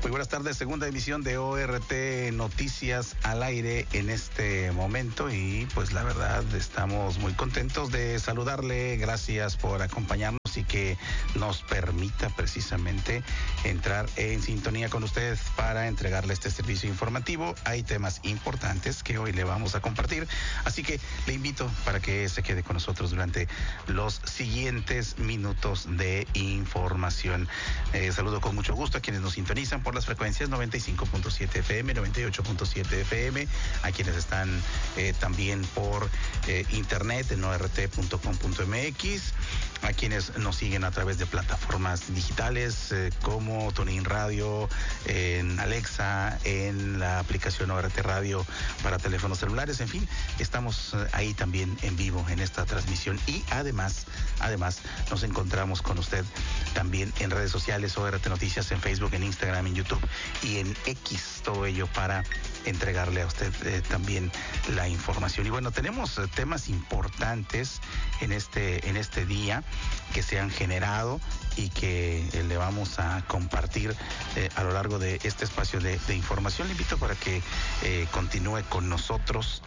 Muy buenas tardes, segunda emisión de ORT Noticias al aire en este momento y pues la verdad estamos muy contentos de saludarle, gracias por acompañarnos y que nos permita precisamente entrar en sintonía con usted para entregarle este servicio informativo. Hay temas importantes que hoy le vamos a compartir, así que le invito para que se quede con nosotros durante los siguientes minutos de información. Saludo con mucho gusto a quienes nos sintonizan por las frecuencias 95.7 FM, 98.7 FM, a quienes están también por internet en ort.com.mx, a quienes nos siguen a través de plataformas digitales como TuneIn Radio, en Alexa, en la aplicación ORT Radio para teléfonos celulares, en fin, estamos ahí también en vivo en esta transmisión y además nos encontramos con usted también en redes sociales, ORT Noticias en Facebook, en Instagram, en YouTube y en X, todo ello para entregarle a usted también la información. Y bueno, tenemos temas importantes en este día que se han generado y que le vamos a compartir a lo largo de este espacio de información. Le invito para que continúe con nosotros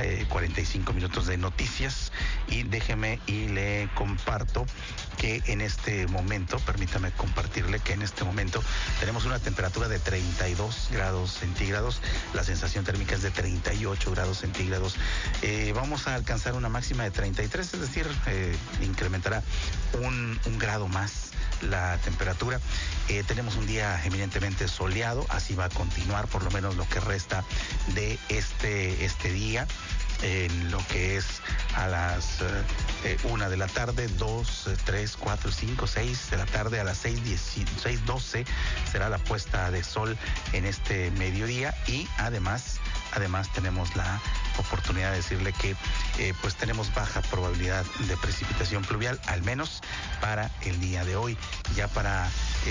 45 minutos de noticias y déjeme y le comparto que en este momento, permítame compartirle que en este momento tenemos una temperatura de 32 grados centígrados, la sensación térmica es de 38 grados centígrados, vamos a alcanzar una máxima de 33, es decir, incrementará un grado más la temperatura. Tenemos un día eminentemente soleado, así va a continuar por lo menos lo que resta de este día, en lo que es a las 1 de la tarde, 2, 3, 4, 5, 6 de la tarde, a las 6:12 será la puesta de sol en este mediodía y además tenemos la oportunidad de decirle que pues tenemos baja probabilidad de precipitación pluvial, al menos para el día de hoy. Ya para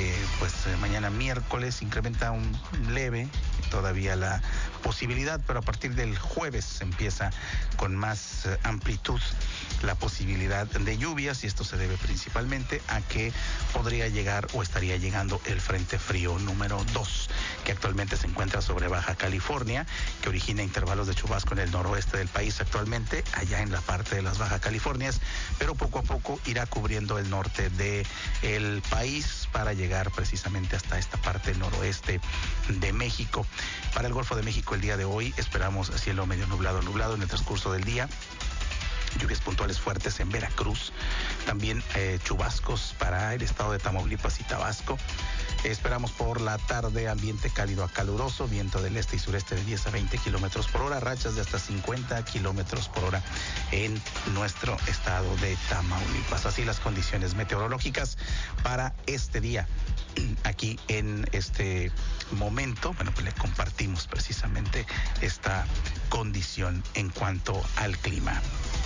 mañana miércoles incrementa un leve todavía la posibilidad, pero a partir del jueves empieza con más amplitud la posibilidad de lluvias y esto se debe principalmente a que podría llegar o estaría llegando el Frente Frío número 2, que actualmente se encuentra sobre Baja California, que origina intervalos de chubasco en el noroeste del país actualmente, allá en la parte de las Baja Californias, pero poco a poco irá cubriendo el norte del país para llegar precisamente hasta esta parte noroeste de México. Para el Golfo de México el día de hoy esperamos cielo medio nublado en el transcurso del día. Lluvias puntuales fuertes en Veracruz, también chubascos para el estado de Tamaulipas y Tabasco. Esperamos por la tarde ambiente cálido a caluroso, viento del este y sureste de 10 a 20 kilómetros por hora, rachas de hasta 50 kilómetros por hora en nuestro estado de Tamaulipas. Así las condiciones meteorológicas para este día. Aquí en este momento, bueno, pues le compartimos precisamente esta condición en cuanto al clima.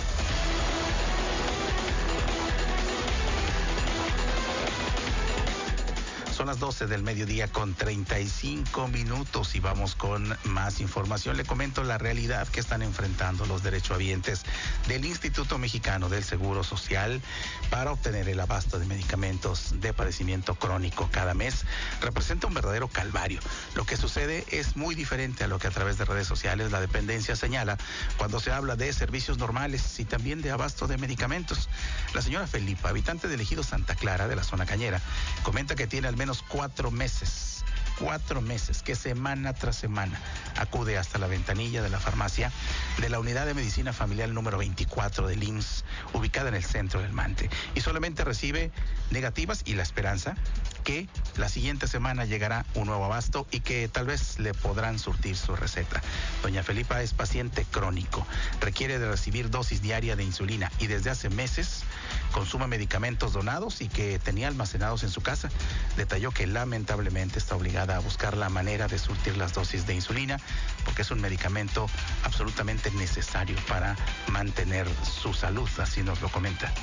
Son las 12 del mediodía con 35 minutos y vamos con más información. Le comento la realidad que están enfrentando los derechohabientes del Instituto Mexicano del Seguro Social para obtener el abasto de medicamentos de padecimiento crónico cada mes. Representa un verdadero calvario. Lo que sucede es muy diferente a lo que a través de redes sociales la dependencia señala cuando se habla de servicios normales y también de abasto de medicamentos. La señora Felipa, habitante del ejido Santa Clara de la zona Cañera, comenta que tiene al menos 4 meses, que semana tras semana acude hasta la ventanilla de la farmacia de la Unidad de Medicina Familiar número 24 del IMSS, ubicada en el centro del Mante, y solamente recibe negativas y la esperanza que la siguiente semana llegará un nuevo abasto y que tal vez le podrán surtir su receta. Doña Felipa es paciente crónico, requiere de recibir dosis diaria de insulina y desde hace meses consume medicamentos donados y que tenía almacenados en su casa. Detalló que lamentablemente está obligada a buscar la manera de surtir las dosis de insulina porque es un medicamento absolutamente necesario para mantener su salud, así nos lo comenta.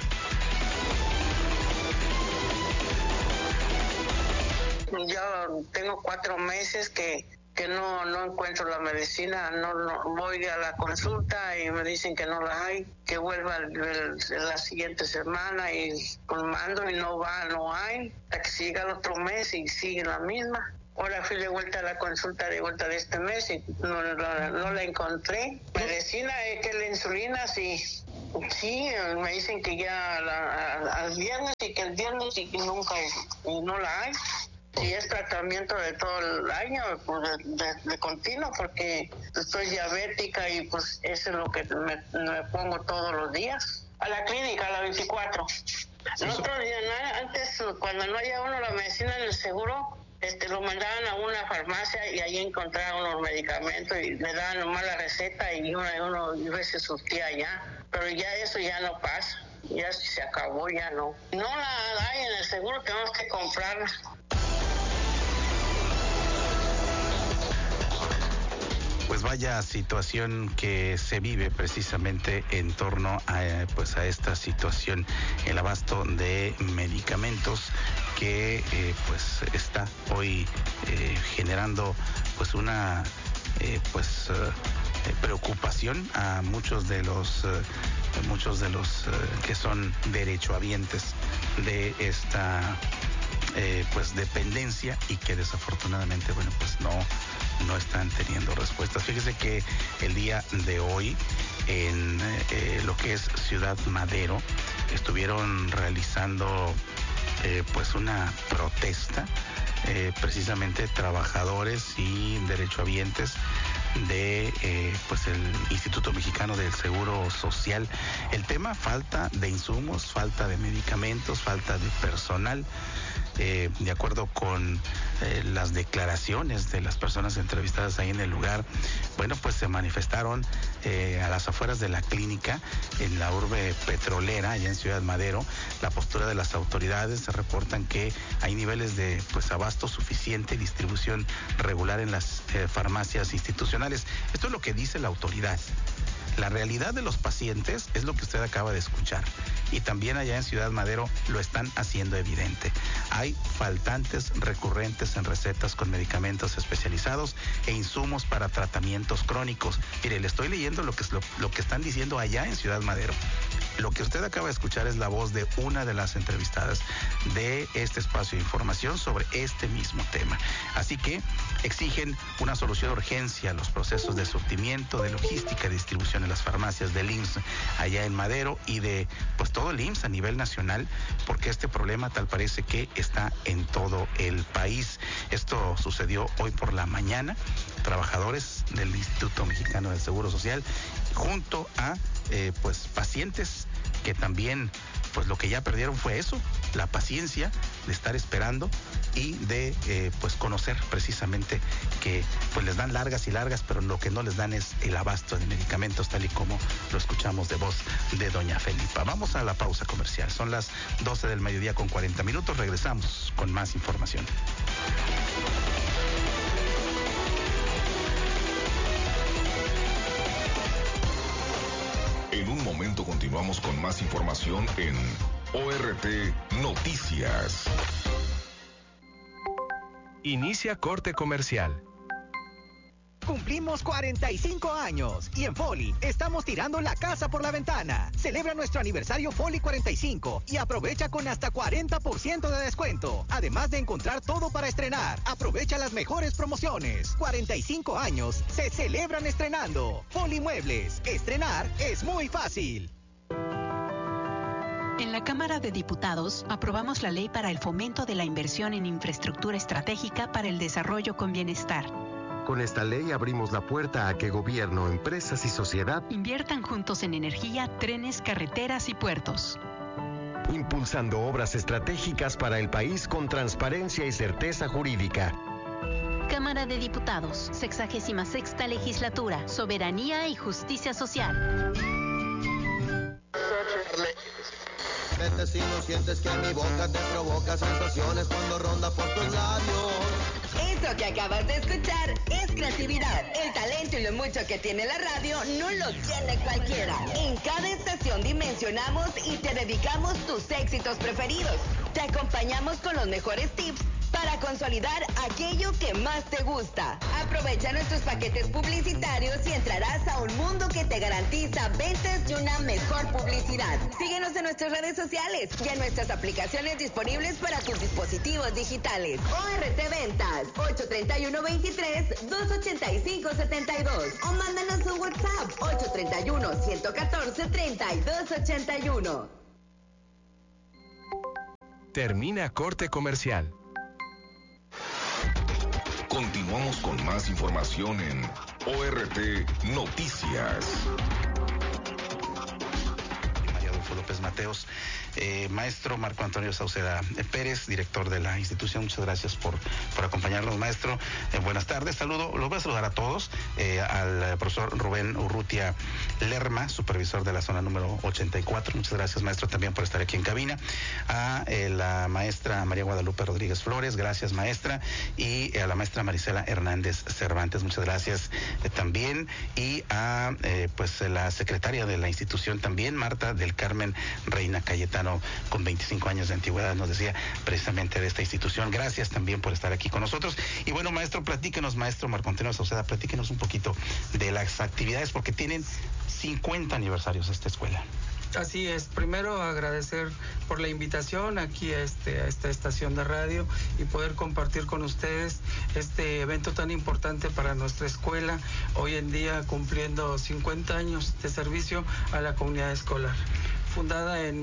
Yo tengo 4 meses que no encuentro la medicina, no voy a la consulta y me dicen que no la hay, que vuelva la siguiente semana y mando y no hay, hasta que siga el otro mes y sigue la misma. Ahora fui de vuelta a la consulta de vuelta de este mes y no la encontré. Medicina es que la insulina sí, me dicen que ya al viernes y que el viernes y que nunca y no la hay. Si es tratamiento de todo el año, pues de continuo, porque estoy diabética y pues eso es lo que me pongo todos los días. A la clínica, a la 24. Nosotros antes, cuando no había uno la medicina en el seguro, lo mandaban a una farmacia y ahí encontraban unos medicamentos y le daban nomás la receta y uno a veces surtía ya. Pero ya eso ya no pasa, ya se acabó, ya no. No la hay en el seguro, tenemos que comprarla. Pues vaya situación que se vive precisamente en torno a esta situación, el abasto de medicamentos que pues está hoy generando pues una preocupación a muchos de los que son derechohabientes de esta dependencia y que desafortunadamente no están teniendo respuestas. Fíjese que el día de hoy en lo que es Ciudad Madero estuvieron realizando una protesta, precisamente trabajadores y derechohabientes de el Instituto Mexicano del Seguro Social. El tema: falta de insumos, falta de medicamentos, falta de personal. De acuerdo con las declaraciones de las personas entrevistadas ahí en el lugar, se manifestaron a las afueras de la clínica en la urbe petrolera, allá en Ciudad Madero. La postura de las autoridades: se reportan que hay niveles de abasto suficiente y distribución regular en las farmacias institucionales. Esto es lo que dice la autoridad. La realidad de los pacientes es lo que usted acaba de escuchar. Y también allá en Ciudad Madero lo están haciendo evidente. Hay faltantes recurrentes en recetas con medicamentos especializados e insumos para tratamientos crónicos. Mire, le estoy leyendo lo que están diciendo allá en Ciudad Madero. Lo que usted acaba de escuchar es la voz de una de las entrevistadas de este espacio de información sobre este mismo tema. Así que exigen una solución de urgencia a los procesos de surtimiento, de logística, de distribución en las farmacias del IMSS allá en Madero y de todo el IMSS a nivel nacional, porque este problema tal parece que está en todo el país. Esto sucedió hoy por la mañana. Trabajadores del Instituto Mexicano del Seguro Social junto a pacientes que también lo que ya perdieron fue eso, la paciencia de estar esperando y de conocer precisamente que les dan largas y largas, pero lo que no les dan es el abasto de medicamentos, tal y como lo escuchamos de voz de doña Felipa. Vamos a la pausa comercial. Son las 12 del mediodía con 40 minutos. Regresamos con más información. En un momento continuamos con más información en ORT Noticias. Inicia corte comercial. Cumplimos 45 años y en Foli estamos tirando la casa por la ventana. Celebra nuestro aniversario Foli 45 y aprovecha con hasta 40% de descuento. Además de encontrar todo para estrenar, aprovecha las mejores promociones. 45 años se celebran estrenando. Foli Muebles, estrenar es muy fácil. En la Cámara de Diputados aprobamos la ley para el fomento de la inversión en infraestructura estratégica para el desarrollo con bienestar. Con esta ley abrimos la puerta a que gobierno, empresas y sociedad inviertan juntos en energía, trenes, carreteras y puertos. Impulsando obras estratégicas para el país con transparencia y certeza jurídica. Cámara de Diputados, 66ª Legislatura, Soberanía y Justicia Social. Vete si no sientes que mi boca te provoca sensaciones cuando ronda por tus labios. Eso que acabas de escuchar es creatividad. El talento y lo mucho que tiene la radio no lo tiene cualquiera. En cada estación dimensionamos y te dedicamos tus éxitos preferidos. Te acompañamos con los mejores tips para para consolidar aquello que más te gusta. Aprovecha nuestros paquetes publicitarios y entrarás a un mundo que te garantiza ventas y una mejor publicidad. Síguenos en nuestras redes sociales y en nuestras aplicaciones disponibles para tus dispositivos digitales. ORT Ventas, 831-23-285-72 o mándanos un WhatsApp, 831-114-3281. Termina corte comercial. Continuamos con más información en ORT Noticias. María Adolfo López Mateos. Maestro Marco Antonio Sauceda Pérez, director de la institución, muchas gracias por acompañarnos, maestro. Buenas tardes, los voy a saludar a todos, al profesor Rubén Urrutia Lerma, supervisor de la zona número 84, muchas gracias, maestro, también por estar aquí en cabina. A la maestra María Guadalupe Rodríguez Flores, gracias, maestra, y a la maestra Marisela Hernández Cervantes, muchas gracias también, y a pues la secretaria de la institución también, Marta del Carmen Reina Cayetano, con 25 años de antigüedad, nos decía precisamente de esta institución. Gracias también por estar aquí con nosotros. Y bueno, maestro, platíquenos, maestro Marco Antonio Sauceda, platíquenos un poquito de las actividades, porque tienen 50 aniversarios esta escuela. Así es, primero agradecer por la invitación aquí a esta estación de radio y poder compartir con ustedes este evento tan importante para nuestra escuela, hoy en día cumpliendo 50 años de servicio a la comunidad escolar. Fundada en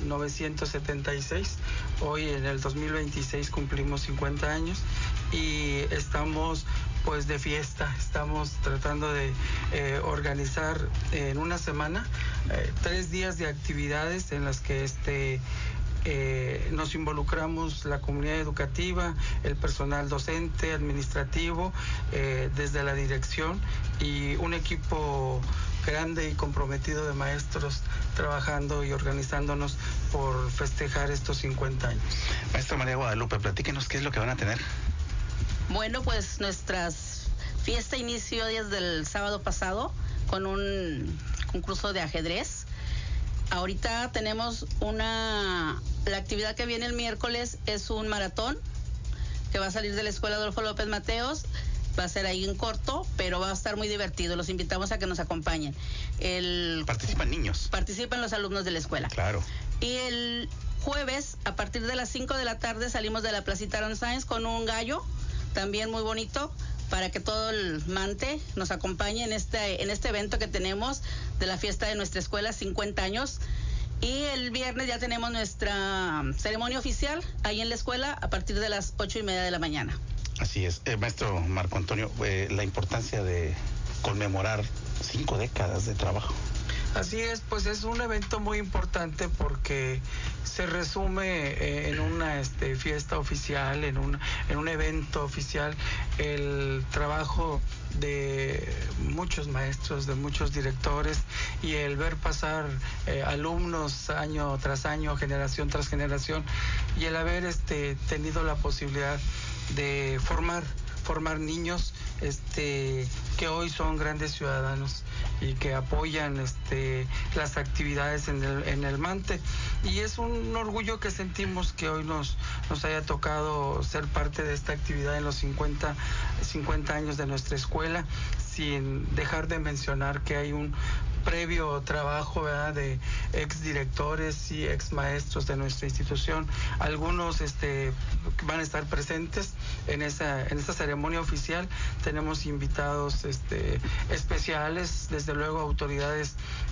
1976, hoy en el 2026 cumplimos 50 años y estamos pues de fiesta, estamos tratando de organizar en una semana 3 días de actividades en las que nos involucramos la comunidad educativa, el personal docente, administrativo, desde la dirección y un equipo grande y comprometido de maestros trabajando y organizándonos por festejar estos 50 años. Maestra María Guadalupe, platíquenos qué es lo que van a tener. Bueno, pues nuestras fiesta inició desde el sábado pasado con un concurso de ajedrez. Ahorita tenemos la actividad que viene el miércoles es un maratón que va a salir de la Escuela Adolfo López Mateos. Va a ser ahí en corto, pero va a estar muy divertido. Los invitamos a que nos acompañen. Participan niños. Participan los alumnos de la escuela. Claro. Y el jueves, a partir de las 5 de la tarde, salimos de la Placita Aranzáez con un gallo, también muy bonito, para que todo el Mante nos acompañe en este evento que tenemos de la fiesta de nuestra escuela, 50 años. Y el viernes ya tenemos nuestra ceremonia oficial ahí en la escuela a partir de las 8:30 de la mañana. Así es. Maestro Marco Antonio, la importancia de conmemorar 5 décadas de trabajo. Así es, pues es un evento muy importante porque se resume en una fiesta oficial, en un evento oficial, el trabajo de muchos maestros, de muchos directores, y el ver pasar alumnos año tras año, generación tras generación, y el haber tenido la posibilidad de formar niños que hoy son grandes ciudadanos y que apoyan las actividades en el Mante, y es un orgullo que sentimos que hoy nos haya tocado ser parte de esta actividad en los 50 años de nuestra escuela, sin dejar de mencionar que hay un previo trabajo, ¿verdad?, de ex directores y ex maestros de nuestra institución. Algunos van a estar presentes en esa ceremonia oficial. Tenemos invitados especiales, desde luego autoridades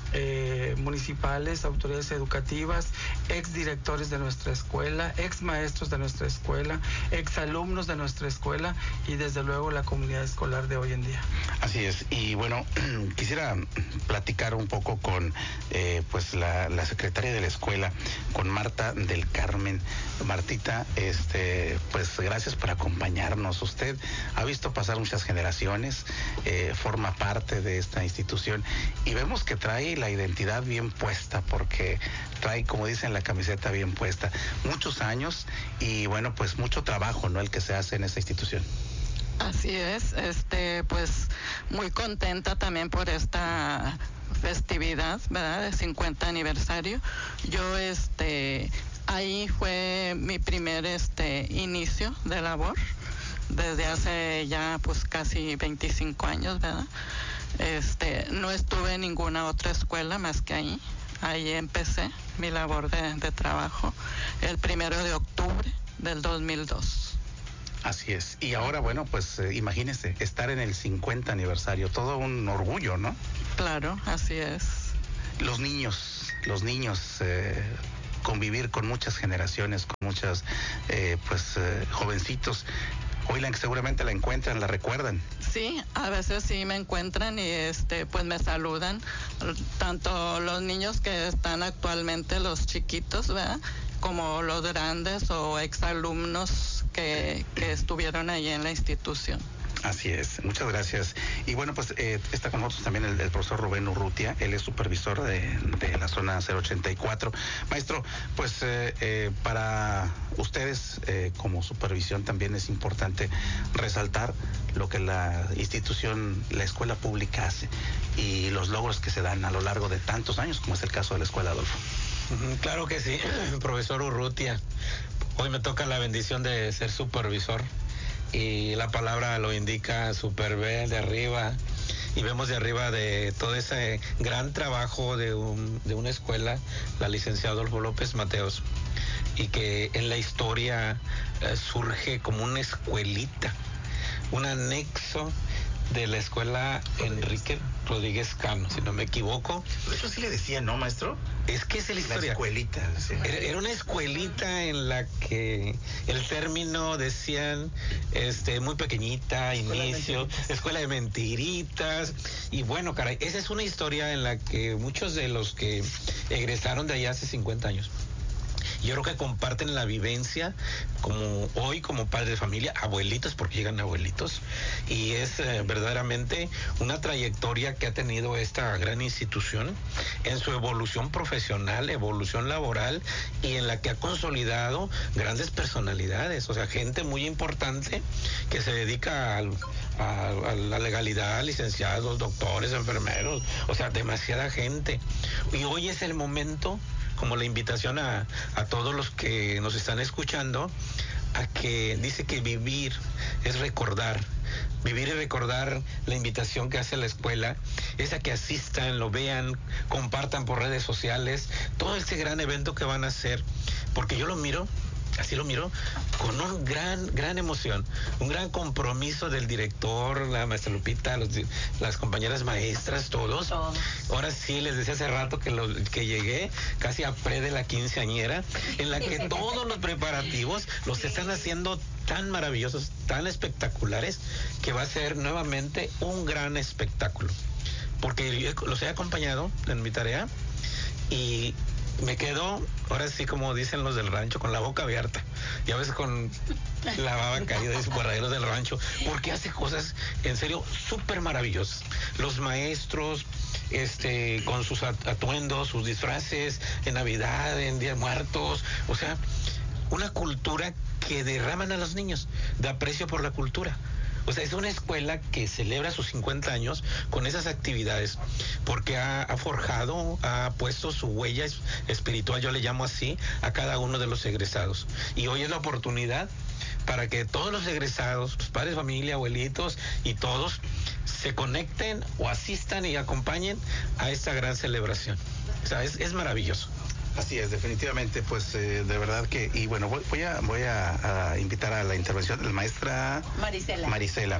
municipales, autoridades educativas, ex directores de nuestra escuela, ex maestros de nuestra escuela, ex alumnos de nuestra escuela y desde luego la comunidad escolar de hoy en día. Así es. Y bueno, quisiera platicar un poco con pues la secretaria de la escuela, con Marta del Carmen. Martita, pues gracias por acompañarnos. Usted ha visto pasar muchas generaciones, forma parte de esta institución y vemos que trae la identidad bien puesta, porque trae, como dicen, la camiseta bien puesta. Muchos años y bueno, pues mucho trabajo, ¿no?, el que se hace en esta institución. Así es, pues muy contenta también por esta festividad, ¿verdad?, de 50 aniversario. Yo Ahí fue mi primer inicio de labor, desde hace ya pues casi 25 años, ¿verdad? No estuve en ninguna otra escuela más que ahí. Ahí empecé mi labor de trabajo el 1 de octubre del 2002. Así es. Y ahora, bueno, pues imagínese, estar en el 50 aniversario, todo un orgullo, ¿no? Claro, así es. Los niños, convivir con muchas generaciones, con muchas, jovencitos. Hoy seguramente la encuentran, la recuerdan. Sí, a veces sí me encuentran y pues me saludan, tanto los niños que están actualmente, los chiquitos, ¿verdad?, como los grandes o exalumnos que estuvieron ahí en la institución. Así es, muchas gracias. Y bueno, pues está con nosotros también el profesor Rubén Urrutia, él es supervisor de la zona 084. Maestro, pues para ustedes como supervisión también es importante resaltar lo que la institución, la escuela pública hace y los logros que se dan a lo largo de tantos años, como es el caso de la Escuela Adolfo. Claro que sí, profesor Urrutia. Hoy me toca la bendición de ser supervisor. Y la palabra lo indica, super ve de arriba, y vemos de arriba de todo ese gran trabajo de una escuela, la licenciada Adolfo López Mateos, y que en la historia surge como una escuelita, un anexo de la escuela Enrique Rodríguez Cano, si no me equivoco. Eso sí le decía, ¿no, maestro? Es que es la historia. La escuelita. Sí. Era una escuelita en la que el término decían muy pequeñita, inicio, escuela de mentiritas. Y bueno, caray, esa es una historia en la que muchos de los que egresaron de allá hace 50 años, yo creo que comparten la vivencia como hoy como padres de familia, abuelitos, porque llegan abuelitos, y es verdaderamente una trayectoria que ha tenido esta gran institución en su evolución profesional, evolución laboral, y en la que ha consolidado grandes personalidades, o sea, gente muy importante que se dedica a la legalidad, licenciados, doctores, enfermeros, o sea, demasiada gente. Y hoy es el momento, como la invitación a todos los que nos están escuchando, a que dice que vivir es recordar. Vivir y recordar, la invitación que hace la escuela es a que asistan, lo vean, compartan por redes sociales todo este gran evento que van a hacer, porque yo lo miro, así lo miro, con un gran emoción, un gran compromiso del director, la maestra Lupita, las compañeras maestras, todos. Ahora sí, les decía hace rato que llegué casi a pre de la quinceañera, en la que todos los preparativos los están haciendo tan maravillosos, tan espectaculares, que va a ser nuevamente un gran espectáculo. Porque los he acompañado en mi tarea y me quedo, ahora sí, como dicen los del rancho, con la boca abierta, y a veces con la baba caída de sus guardaderos del rancho, porque hace cosas en serio súper maravillosas. Los maestros, con sus atuendos, sus disfraces en Navidad, en Día de Muertos, o sea, una cultura que derraman a los niños, de aprecio por la cultura. O sea, es una escuela que celebra sus 50 años con esas actividades, porque ha forjado, ha puesto su huella espiritual, yo le llamo así, a cada uno de los egresados. Y hoy es la oportunidad para que todos los egresados, pues, padres, familia, abuelitos y todos, se conecten o asistan y acompañen a esta gran celebración. O sea, es maravilloso. Así es, definitivamente, pues de verdad que, y bueno, voy a invitar a la intervención de la maestra Marisela.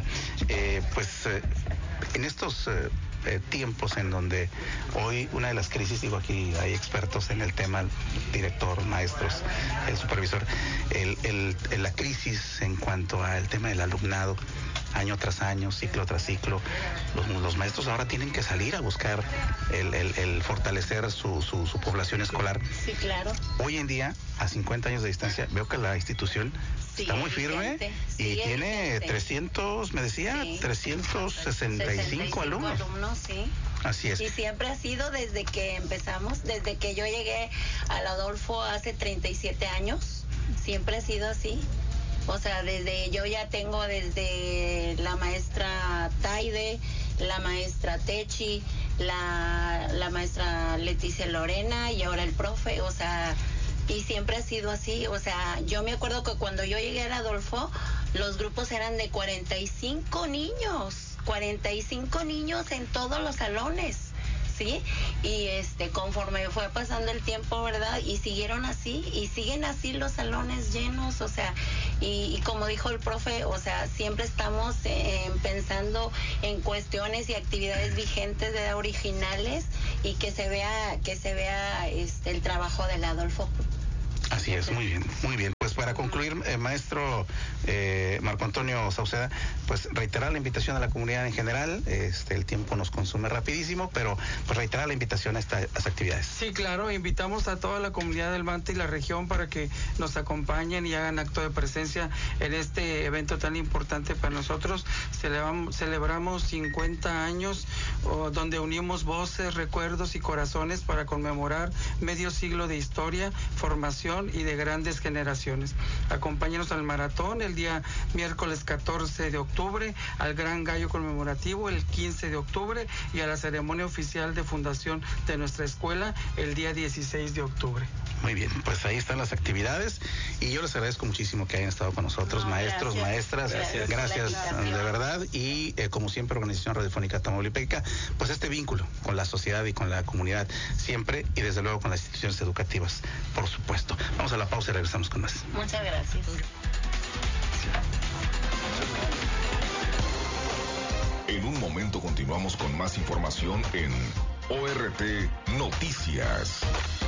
En estos tiempos en donde hoy una de las crisis, digo, aquí hay expertos en el tema, director, maestros, el supervisor, la crisis en cuanto al tema del alumnado, año tras año, ciclo tras ciclo, los maestros ahora tienen que salir a buscar el fortalecer su población escolar. Sí, claro. Hoy en día, a 50 años de distancia, veo que la institución está muy firme y tiene 300, me decía, 365 alumnos. Sí. Así es. Y siempre ha sido desde que empezamos, desde que yo llegué al Adolfo hace 37 años, siempre ha sido así. O sea, yo ya tengo desde la maestra Taide, la maestra Techi, la maestra Leticia Lorena y ahora el profe. O sea, y siempre ha sido así. O sea, yo me acuerdo que cuando yo llegué al Adolfo, los grupos eran de 45 niños en todos los salones, ¿sí? Y conforme fue pasando el tiempo, ¿verdad? Y siguieron así, y siguen así los salones llenos, o sea, y como dijo el profe, o sea, siempre estamos pensando en cuestiones y actividades vigentes, ¿verdad? Originales, y que se vea el trabajo del Adolfo. Así es, muy bien, muy bien. Pues para concluir, maestro Marco Antonio Sauceda, pues reiterar la invitación a la comunidad en general. El tiempo nos consume rapidísimo, pero pues reiterar la invitación a estas actividades. Sí, claro, invitamos a toda la comunidad del Manta y la región para que nos acompañen y hagan acto de presencia en este evento tan importante para nosotros. Celebramos 50 años donde unimos voces, recuerdos y corazones para conmemorar medio siglo de historia, formación y de grandes generaciones. Acompáñenos al maratón el día miércoles 14 de octubre, al Gran Gallo Conmemorativo el 15 de octubre y a la ceremonia oficial de fundación de nuestra escuela el día 16 de octubre. Muy bien, pues ahí están las actividades y yo les agradezco muchísimo que hayan estado con nosotros, maestros, maestras, gracias de verdad, y como siempre Organización Radiofónica Tamaulipeca, pues este vínculo con la sociedad y con la comunidad siempre, y desde luego con las instituciones educativas, por supuesto. Vamos a la pausa y regresamos con más. Muchas gracias. En un momento continuamos con más información en ORT Noticias.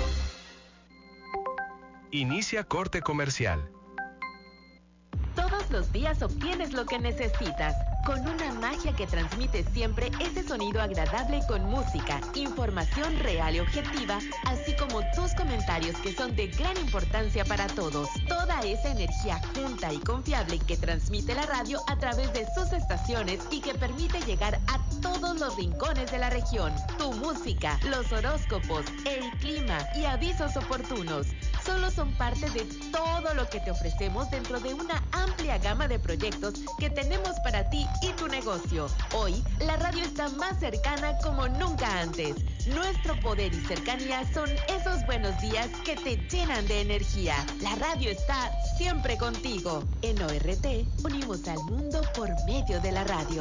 Inicia corte comercial. Todos los días obtienes lo que necesitas, con una magia que transmite siempre ese sonido agradable con música, información real y objetiva, así como tus comentarios que son de gran importancia para todos. Toda esa energía junta y confiable que transmite la radio a través de sus estaciones y que permite llegar a todos los rincones de la región. Tu música, los horóscopos, el clima y avisos oportunos solo son parte de todo lo que te ofrecemos dentro de una amplia gama de proyectos que tenemos para ti y tu negocio. Hoy, la radio está más cercana como nunca antes. Nuestro poder y cercanía son esos buenos días que te llenan de energía. La radio está siempre contigo. En ORT, unimos al mundo por medio de la radio.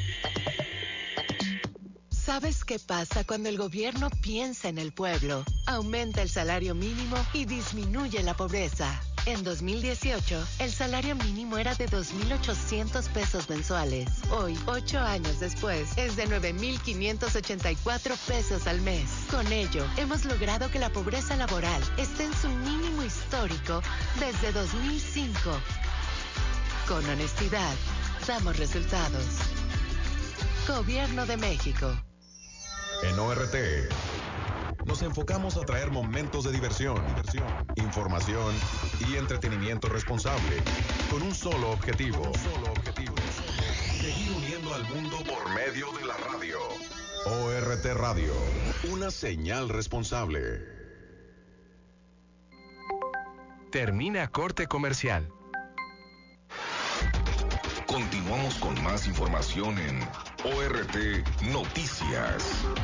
¿Sabes qué pasa cuando el gobierno piensa en el pueblo? Aumenta el salario mínimo y disminuye la pobreza. En 2018, el salario mínimo era de 2,800 pesos mensuales. Hoy, 8 años después, es de 9,584 pesos al mes. Con ello, hemos logrado que la pobreza laboral esté en su mínimo histórico desde 2005. Con honestidad, damos resultados. Gobierno de México. En ORT nos enfocamos a traer momentos de diversión, información y entretenimiento responsable, con un solo objetivo. Seguir uniendo al mundo por medio de la radio. ORT Radio, una señal responsable. Termina corte comercial. Continuamos con más información en ORT Noticias.